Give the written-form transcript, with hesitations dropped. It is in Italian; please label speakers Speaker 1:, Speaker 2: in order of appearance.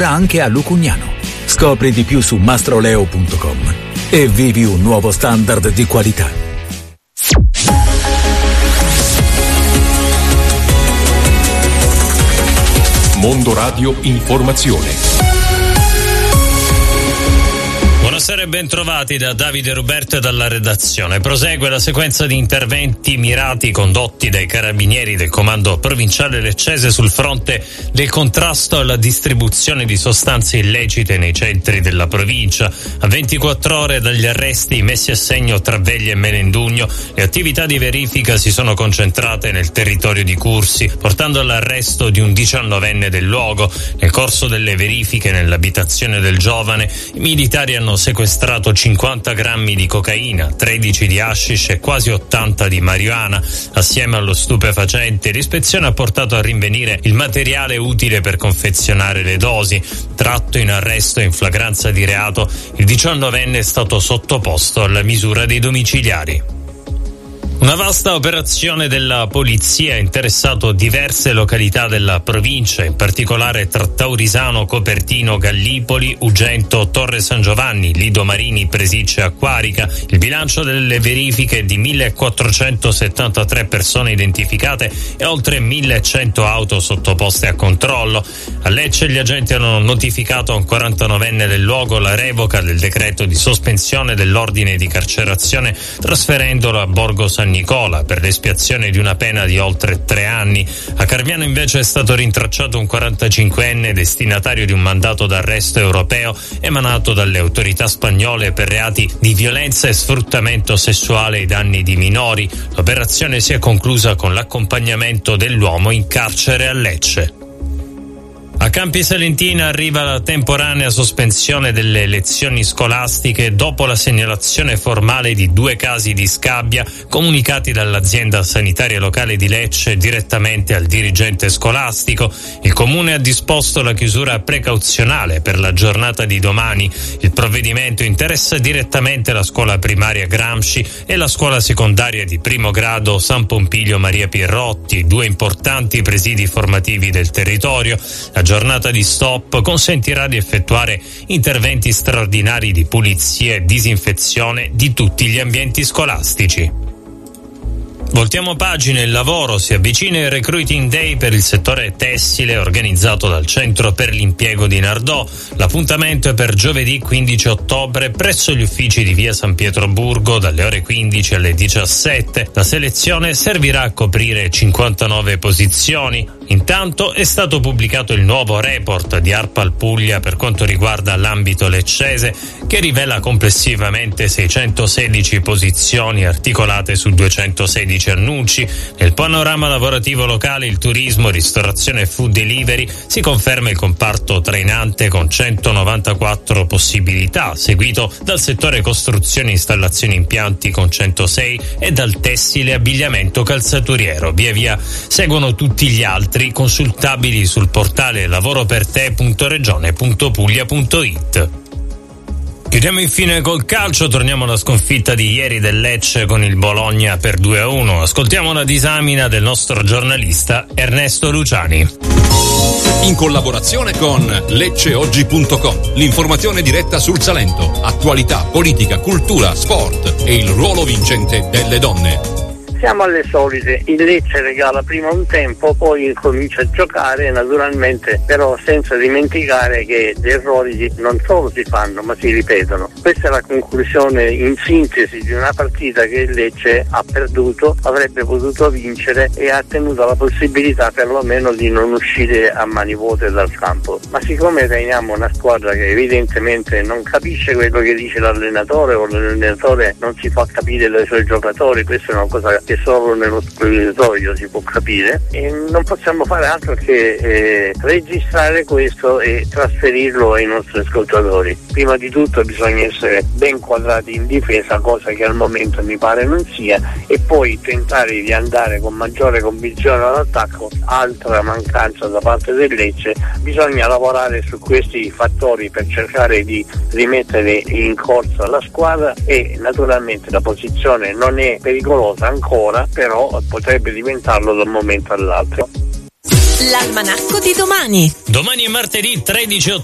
Speaker 1: ora anche a Lucugnano. Scopri di più su mastroleo.com e vivi un nuovo standard di qualità.
Speaker 2: Mondo Radio Informazione.
Speaker 3: Buonasera e bentrovati da Davide Ruberto e dalla redazione. Prosegue la sequenza di interventi mirati condotti dai carabinieri del comando provinciale leccese sul fronte del contrasto alla distribuzione di sostanze illecite nei centri della provincia. A 24 ore dagli arresti messi a segno tra Veglia e Melendugno, le attività di verifica si sono concentrate nel territorio di Cursi, portando all'arresto di un 19enne del luogo. Nel corso delle verifiche nell'abitazione del giovane, i militari hanno sequestrato 50 grammi di cocaina, 13 di hashish e quasi 80 di marijuana. Assieme allo stupefacente, l'ispezione ha portato a rinvenire il materiale utile per confezionare le dosi. Tratto in arresto in flagranza di reato, il 19enne è stato sottoposto alla misura dei domiciliari. Una vasta operazione della polizia ha interessato diverse località della provincia, in particolare tra Taurisano, Copertino, Gallipoli, Ugento, Torre San Giovanni, Lido Marini, Presiccio e Acquarica. Il bilancio delle verifiche è di 1.473 persone identificate e oltre 1.100 auto sottoposte a controllo. A Lecce gli agenti hanno notificato a un 49enne del luogo la revoca del decreto di sospensione dell'ordine di carcerazione, trasferendolo a Borgo San Nicola per l'espiazione di una pena di oltre 3 anni. A Carmiano invece è stato rintracciato un 45enne destinatario di un mandato d'arresto europeo emanato dalle autorità spagnole per reati di violenza e sfruttamento sessuale ai danni di minori. L'operazione si è conclusa con l'accompagnamento dell'uomo in carcere a Lecce. A Campi Salentina arriva la temporanea sospensione delle lezioni scolastiche dopo la segnalazione formale di 2 casi di scabbia comunicati dall'azienda sanitaria locale di Lecce direttamente al dirigente scolastico. Il comune ha disposto la chiusura precauzionale per la giornata di domani. Il provvedimento interessa direttamente la scuola primaria Gramsci e la scuola secondaria di primo grado San Pompilio Maria Pierrotti, 2 importanti presidi formativi del territorio. La giornata di stop consentirà di effettuare interventi straordinari di pulizia e disinfezione di tutti gli ambienti scolastici. Voltiamo pagina, il lavoro si avvicina il Recruiting Day per il settore tessile organizzato dal Centro per l'Impiego di Nardò. L'appuntamento è per giovedì 15 ottobre presso gli uffici di via San Pietroburgo dalle ore 15 alle 17. La selezione servirà a coprire 59 posizioni. Intanto è stato pubblicato il nuovo report di ARPAL Puglia per quanto riguarda l'ambito leccese, che rivela complessivamente 616 posizioni articolate su 216 annunci. Nel panorama lavorativo locale, il turismo, ristorazione e food delivery si conferma il comparto trainante con 194 possibilità, seguito dal settore costruzioni, installazioni, impianti con 106 e dal tessile, abbigliamento, calzaturiero. Via via seguono tutti gli altri, consultabili sul portale lavoroperte.regione.puglia.it. Chiudiamo infine col calcio, torniamo alla sconfitta di ieri del Lecce con il Bologna per 2-1. Ascoltiamo la disamina del nostro giornalista Ernesto Luciani.
Speaker 2: In collaborazione con lecceoggi.com, l'informazione diretta sul Salento, attualità, politica, cultura, sport e il ruolo vincente delle donne.
Speaker 4: Siamo alle solite, il Lecce regala prima un tempo, poi comincia a giocare naturalmente, però senza dimenticare che gli errori non solo si fanno ma si ripetono. Questa è la conclusione in sintesi di una partita che il Lecce ha perduto, avrebbe potuto vincere e ha tenuto la possibilità perlomeno di non uscire a mani vuote dal campo. Ma siccome teniamo una squadra che evidentemente non capisce quello che dice l'allenatore o l'allenatore non si fa capire dai suoi giocatori, questa è una cosa che solo nello spogliatoio si può capire, e non possiamo fare altro che registrare questo e trasferirlo ai nostri ascoltatori. Prima di tutto bisogna essere ben quadrati in difesa, cosa che al momento mi pare non sia, e poi tentare di andare con maggiore convinzione all'attacco. Altra mancanza da parte del Lecce, bisogna lavorare su questi fattori per cercare di rimettere in corsa la squadra, e naturalmente la posizione non è pericolosa ancora, però potrebbe diventarlo da un momento all'altro.
Speaker 5: L'almanacco di domani.
Speaker 3: Domani è martedì 13 ottobre.